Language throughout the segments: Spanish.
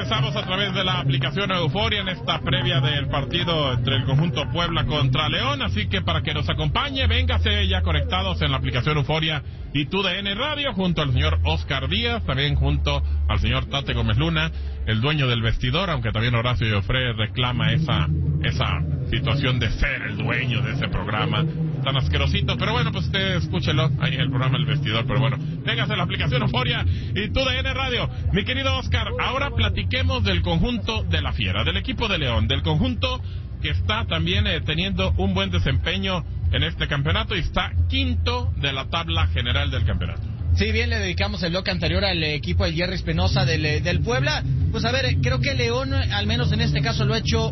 regresamos a través de la aplicación Euforia en esta previa del partido entre el conjunto Puebla contra León, así que para que nos acompañe, véngase ya conectados en la aplicación Euforia y TUDN Radio, junto al señor Oscar Díaz, también junto al señor Tate Gómez Luna, el dueño del vestidor, aunque también Horacio Joffre reclama esa situación de ser el dueño de ese programa tan asquerosito, pero bueno, pues usted escúchelo ahí en el programa El Vestidor. Pero bueno, véngase a la aplicación Euforia y TUDN Radio. Mi querido Oscar, ahora platiquemos del conjunto de la Fiera, del equipo de León, del conjunto que está también teniendo un buen desempeño en este campeonato y está quinto de la tabla general del campeonato. Sí, bien, le dedicamos el bloque anterior al equipo del Jerry Espinosa del Puebla. Pues a ver, creo que León, al menos en este caso, lo ha hecho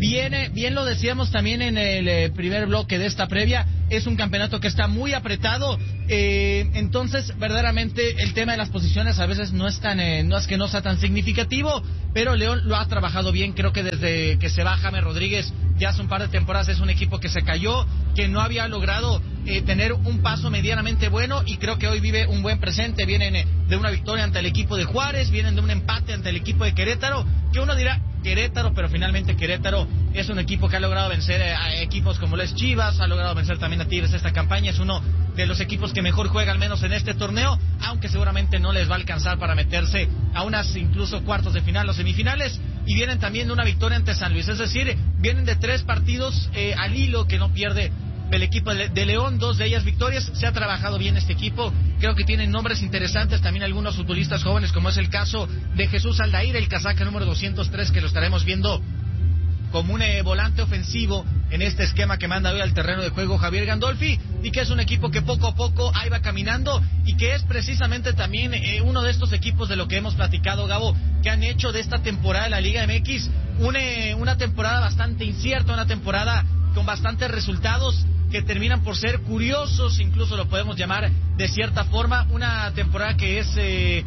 bien lo decíamos también en el primer bloque de esta previa, es un campeonato que está muy apretado, entonces verdaderamente el tema de las posiciones a veces no es que no sea tan significativo, pero León lo ha trabajado bien. Creo que desde que se va James Rodríguez ya hace un par de temporadas es un equipo que se cayó, que no había logrado tener un paso medianamente bueno, y creo que hoy vive un buen presente. Vienen de una victoria ante el equipo de Juárez, vienen de un empate ante el equipo de Querétaro, que uno dirá Querétaro, pero finalmente Querétaro es un equipo que ha logrado vencer a equipos como las Chivas, ha logrado vencer también a Tigres esta campaña, es uno de los equipos que mejor juega al menos en este torneo, aunque seguramente no les va a alcanzar para meterse a unas incluso cuartos de final o semifinales, y vienen también de una victoria ante San Luis, es decir, vienen de 3 partidos al hilo que no pierde el equipo de León, 2 de ellas victorias. Se ha trabajado bien este equipo, creo que tienen nombres interesantes, también algunos futbolistas jóvenes, como es el caso de Jesús Aldair, el casaca número 203, que lo estaremos viendo como un volante ofensivo en este esquema que manda hoy al terreno de juego Javier Gandolfi, y que es un equipo que poco a poco ahí va caminando, y que es precisamente también uno de estos equipos de lo que hemos platicado, Gabo, que han hecho de esta temporada de la Liga MX una temporada bastante incierta, una temporada con bastantes resultados que terminan por ser curiosos, incluso lo podemos llamar de cierta forma, una temporada que es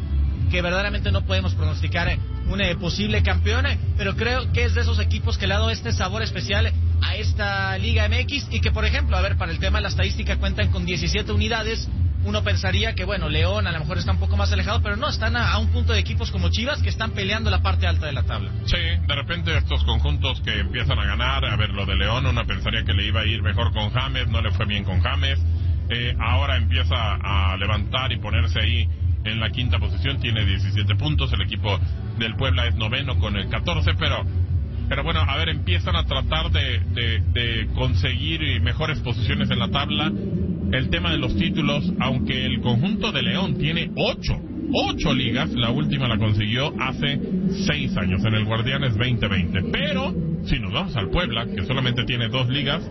que verdaderamente no podemos pronosticar un posible campeón, pero creo que es de esos equipos que le ha dado este sabor especial a esta Liga MX, y que, por ejemplo, a ver, para el tema de la estadística cuentan con 17 unidades. Uno pensaría que, bueno, León a lo mejor está un poco más alejado, pero no, están a un punto de equipos como Chivas que están peleando la parte alta de la tabla. Sí, de repente estos conjuntos que empiezan a ganar, a ver, lo de León, uno pensaría que le iba a ir mejor con James, no le fue bien con James, ahora empieza a levantar y ponerse ahí en la quinta posición, tiene 17 puntos, el equipo del Puebla es noveno con el 14, pero bueno, a ver, empiezan a tratar de conseguir mejores posiciones en la tabla. El tema de los títulos, aunque el conjunto de León tiene 8 ligas, la última la consiguió hace 6 años, en el Guardianes 2020. Pero, si nos vamos al Puebla, que solamente tiene 2 ligas,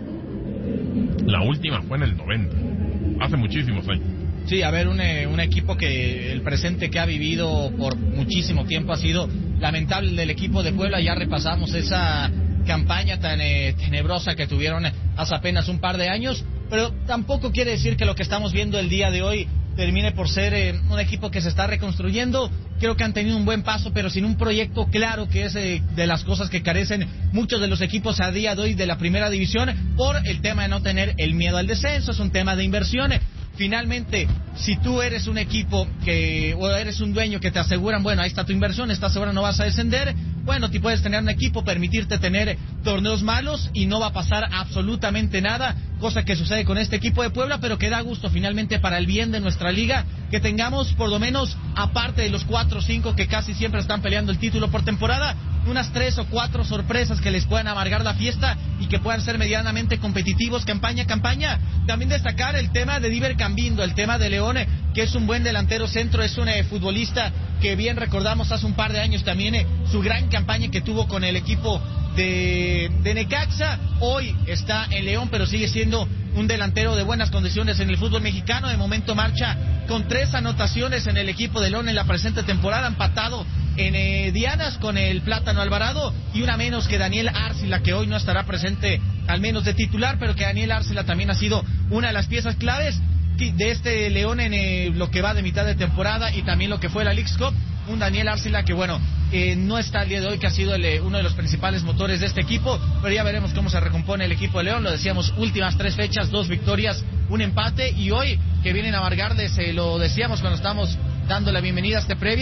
la última fue en el 90, hace muchísimos años. Sí, a ver, un equipo que el presente que ha vivido por muchísimo tiempo ha sido lamentable del equipo de Puebla. Ya repasamos esa campaña tan tenebrosa que tuvieron hace apenas un par de años, pero tampoco quiere decir que lo que estamos viendo el día de hoy termine por ser un equipo que se está reconstruyendo. Creo que han tenido un buen paso, pero sin un proyecto claro, que es de las cosas que carecen muchos de los equipos a día de hoy de la primera división, por el tema de no tener el miedo al descenso. Es un tema de inversión. Finalmente, si tú eres un equipo o eres un dueño que te aseguran, bueno, ahí está tu inversión, estás seguro no vas a descender, bueno, tú puedes tener un equipo, permitirte tener torneos malos y no va a pasar absolutamente nada, cosa que sucede con este equipo de Puebla, pero que da gusto finalmente para el bien de nuestra liga, que tengamos por lo menos, aparte de los 4 o 5 que casi siempre están peleando el título por temporada, unas 3 o 4 sorpresas que les puedan amargar la fiesta y que puedan ser medianamente competitivos campaña a campaña. También destacar el tema de Diver Cambindo, el tema de León, que es un buen delantero centro, es un futbolista que bien recordamos hace un par de años también su gran campaña que tuvo con el equipo de Necaxa. Hoy está en León, pero sigue siendo un delantero de buenas condiciones en el fútbol mexicano. De momento marcha con 3 anotaciones en el equipo de León en la presente temporada, empatado en dianas con el Plátano Alvarado, y una menos que Daniel Arcila, que hoy no estará presente al menos de titular, pero que Daniel Arcila también ha sido una de las piezas claves de este León en lo que va de mitad de temporada y también lo que fue la Leagues Cup. Un Daniel Arcila que, bueno, no está el día de hoy, que ha sido uno de los principales motores de este equipo, pero ya veremos cómo se recompone el equipo de León. Lo decíamos, últimas 3 fechas, 2 victorias, un empate, y hoy que vienen a amargarles, lo decíamos cuando estábamos dando la bienvenida a esta previa,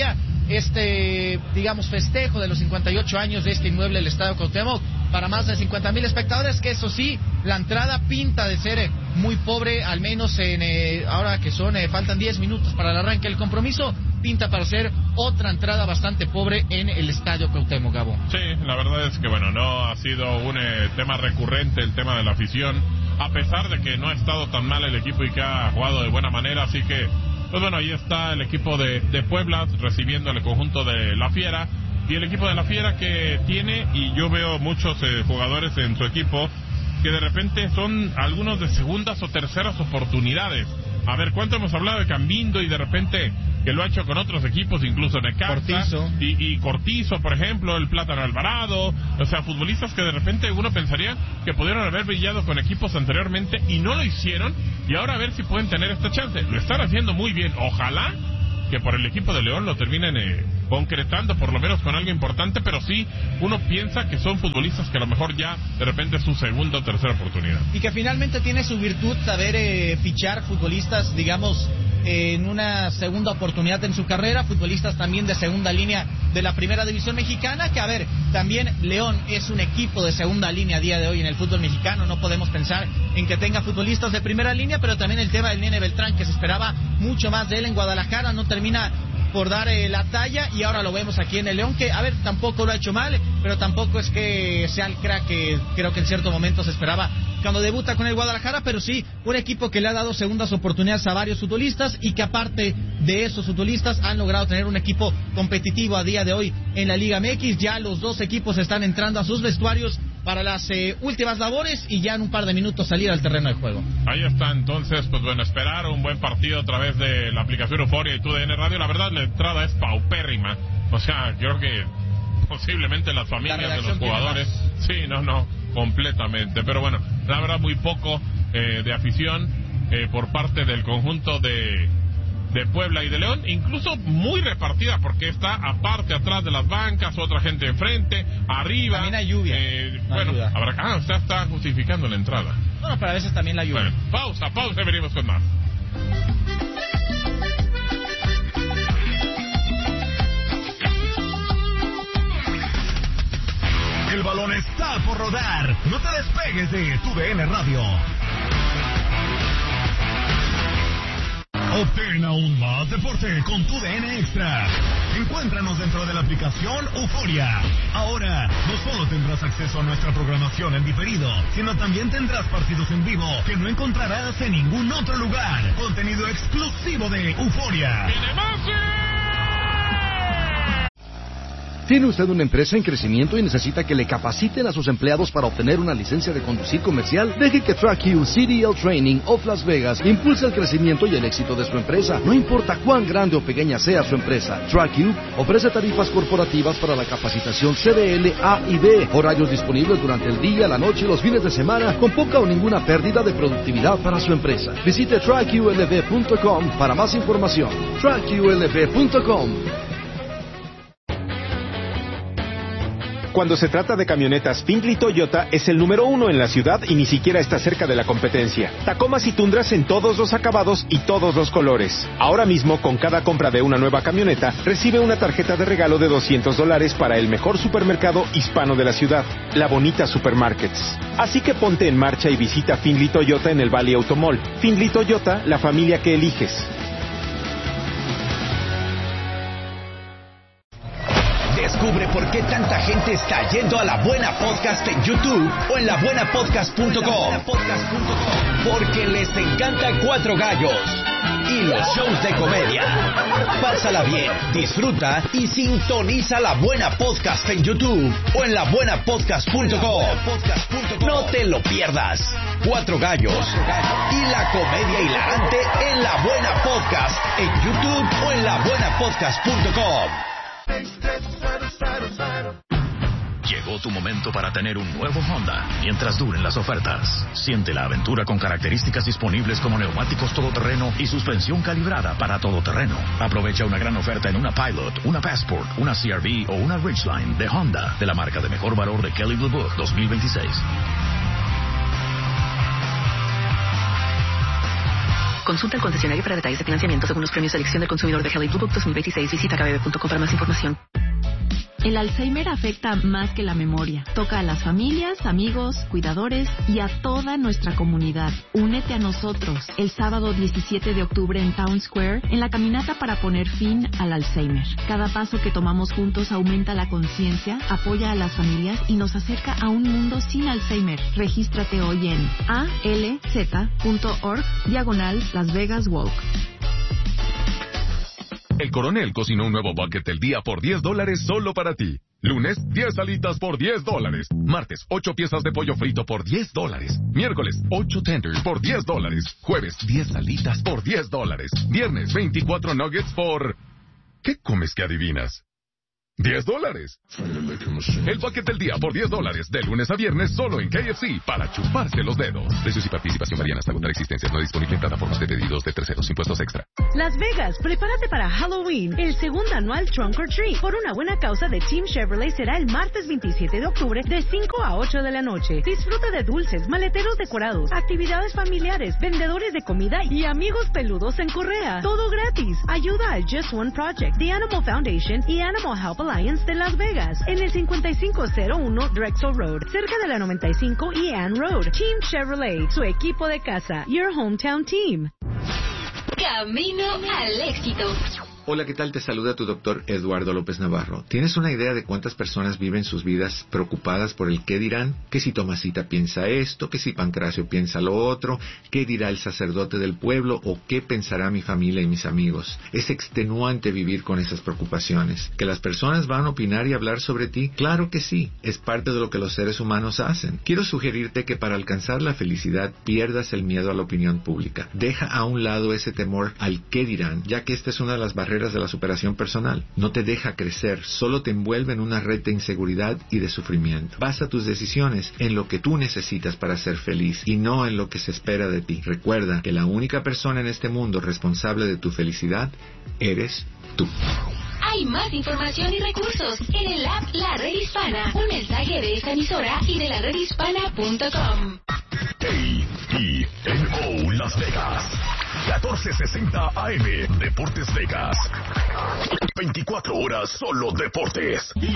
digamos, festejo de los 58 años de este inmueble, el Estadio Cuauhtémoc, para más de 50,000 espectadores, que eso sí, la entrada pinta de ser muy pobre, al menos ahora que faltan 10 minutos para el arranque del compromiso, pinta para ser otra entrada bastante pobre en el Estadio Cuauhtémoc, Gabo. Sí, la verdad es que bueno, no ha sido un tema recurrente el tema de la afición, a pesar de que no ha estado tan mal el equipo y que ha jugado de buena manera, así que pues bueno, ahí está el equipo de Puebla recibiendo el conjunto de La Fiera, y el equipo de La Fiera que tiene, y yo veo muchos jugadores en su equipo que de repente son algunos de segundas o terceras oportunidades. A ver, ¿cuánto hemos hablado de Cambindo y de repente que lo ha hecho con otros equipos, incluso Necaxa Cortizo. Y Cortizo, por ejemplo, el Plátano Alvarado, o sea, futbolistas que de repente uno pensaría que pudieron haber brillado con equipos anteriormente y no lo hicieron, y ahora a ver si pueden tener esta chance. Lo están haciendo muy bien, ojalá que por el equipo de León lo terminen concretando, por lo menos con algo importante, pero sí, uno piensa que son futbolistas que a lo mejor ya de repente es su segunda o tercera oportunidad. Y que finalmente tiene su virtud saber fichar futbolistas, digamos, en una segunda oportunidad en su carrera, futbolistas también de segunda línea de la primera división mexicana, que a ver, también León es un equipo de segunda línea a día de hoy en el fútbol mexicano, no podemos pensar en que tenga futbolistas de primera línea, pero también el tema del Nene Beltrán, que se esperaba mucho más de él en Guadalajara, no termina por dar la talla, y ahora lo vemos aquí en el León, que a ver, tampoco lo ha hecho mal, pero tampoco es que sea el crack que creo que en cierto momento se esperaba cuando debuta con el Guadalajara, pero sí, un equipo que le ha dado segundas oportunidades a varios futbolistas, y que aparte de esos futbolistas han logrado tener un equipo competitivo a día de hoy en la Liga MX. Ya los dos equipos están entrando a sus vestuarios para las últimas labores, y ya en un par de minutos salir al terreno de juego. Ahí está, entonces, pues bueno, esperar un buen partido a través de la aplicación Euforia y TUDN Radio. La verdad, la entrada es paupérrima, o sea, yo creo que posiblemente las familias de los jugadores, sí, no, completamente, pero bueno, la verdad muy poco de afición por parte del conjunto de Puebla y de León, incluso muy repartida, porque está aparte atrás de las bancas, otra gente enfrente, arriba. También hay lluvia. Bueno, usted está justificando la entrada. Bueno, pero a veces también la lluvia. Bueno, pausa, y venimos con más. El balón está por rodar. No te despegues de TUDN Radio. Obtén aún más deporte con TUDN Extra. Encuéntranos dentro de la aplicación Euforia. Ahora, no solo tendrás acceso a nuestra programación en diferido, sino también tendrás partidos en vivo que no encontrarás en ningún otro lugar. Contenido exclusivo de Euforia. ¿Tiene usted una empresa en crecimiento y necesita que le capaciten a sus empleados para obtener una licencia de conducir comercial? Deje que TrackU CDL Training of Las Vegas impulse el crecimiento y el éxito de su empresa. No importa cuán grande o pequeña sea su empresa, TrackU ofrece tarifas corporativas para la capacitación CDL A y B, horarios disponibles durante el día, la noche y los fines de semana, con poca o ninguna pérdida de productividad para su empresa. Visite TrackULV.com para más información. TrackULV.com. Cuando se trata de camionetas, Findlay Toyota es el número 1 en la ciudad y ni siquiera está cerca de la competencia. Tacomas y Tundras en todos los acabados y todos los colores. Ahora mismo, con cada compra de una nueva camioneta, recibe una tarjeta de regalo de $200 para el mejor supermercado hispano de la ciudad, La Bonita Supermarkets. Así que ponte en marcha y visita Findlay Toyota en el Valley Automall. Findlay Toyota, la familia que eliges. Descubre por qué tanta gente está yendo a La Buena Podcast en YouTube o en labuenapodcast.com. Porque les encanta Cuatro Gallos y los shows de comedia. Pásala bien, disfruta y sintoniza La Buena Podcast en YouTube o en labuenapodcast.com. No te lo pierdas. Cuatro Gallos y la comedia hilarante en La Buena Podcast en YouTube o en labuenapodcast.com. Llegó tu momento para tener un nuevo Honda mientras duren las ofertas. Siente la aventura con características disponibles como neumáticos todoterreno y suspensión calibrada para todoterreno. Aprovecha una gran oferta en una Pilot, una Passport, una CR-V o una Ridgeline de Honda, de la marca de mejor valor de Kelley Blue Book 2026. Consulta al concesionario para detalles de financiamiento según los premios de elección del consumidor de Helly Blue Book 2026. Visita kbb.com para más información. El Alzheimer afecta más que la memoria. Toca a las familias, amigos, cuidadores y a toda nuestra comunidad. Únete a nosotros el sábado 17 de octubre en Town Square en la caminata para poner fin al Alzheimer. Cada paso que tomamos juntos aumenta la conciencia, apoya a las familias y nos acerca a un mundo sin Alzheimer. Regístrate hoy en alz.org/Las Vegas Walk. El Coronel cocinó un nuevo bucket del día por $10 solo para ti. Lunes, 10 alitas por $10. Martes, 8 piezas de pollo frito por $10. Miércoles, 8 tenders por $10. Jueves, 10 alitas por $10. Viernes, 24 nuggets por... ¿Qué comes que adivinas? $10. El bucket del día por $10, de lunes a viernes solo en KFC, para chuparse los dedos. Precios y participación varían hasta agotar existencias. No disponible en plataformas de pedidos de terceros, impuestos extra. Las Vegas, prepárate para Halloween. El segundo anual Trunk or Treat por una buena causa de Team Chevrolet será el martes 27 de octubre de 5 a 8 de la noche. Disfruta de dulces, maleteros decorados, actividades familiares, vendedores de comida y amigos peludos en correa. Todo gratis. Ayuda al Just One Project, The Animal Foundation y Animal Help Alliance de Las Vegas, en el 5501 Drexel Road, cerca de la 95 y Ann Road. Team Chevrolet, su equipo de casa, your hometown team. Camino al éxito. Hola, ¿qué tal? Te saluda tu doctor Eduardo López Navarro. ¿Tienes una idea de cuántas personas viven sus vidas preocupadas por el qué dirán? Que si Tomasita piensa esto, que si Pancracio piensa lo otro, qué dirá el sacerdote del pueblo o qué pensará mi familia y mis amigos. Es extenuante vivir con esas preocupaciones. ¿Que las personas van a opinar y hablar sobre ti? Claro que sí, es parte de lo que los seres humanos hacen. Quiero sugerirte que para alcanzar la felicidad pierdas el miedo a la opinión pública. Deja a un lado ese temor al qué dirán, ya que esta es una de las barreras de la superación personal. No te deja crecer, solo te envuelve en una red de inseguridad y de sufrimiento. Basa tus decisiones en lo que tú necesitas para ser feliz y no en lo que se espera de ti. Recuerda que la única persona en este mundo responsable de tu felicidad eres tú. Hay más información y recursos en el app La Red Hispana. Un mensaje de esta emisora y de laredhispana.com. KENO Las Vegas 1460 AM Deportes Vegas. 24 horas solo deportes.